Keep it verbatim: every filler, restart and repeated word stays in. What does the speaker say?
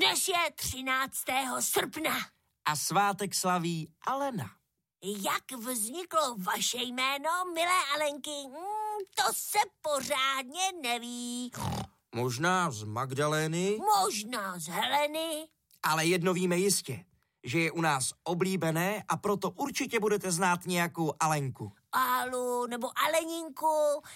Dnes je třináctého srpna. A svátek slaví Alena. Jak vzniklo vaše jméno, milé Alenky? Hmm, to se pořádně neví. Možná z Magdalény? Možná z Heleny. Ale jedno víme jistě, že je u nás oblíbené a proto určitě budete znát nějakou Alenku. Alu nebo Aleninku.